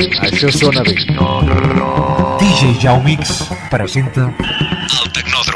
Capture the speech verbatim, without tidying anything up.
Això sona bé. D J Jaumix presenta El Tecnòdrom.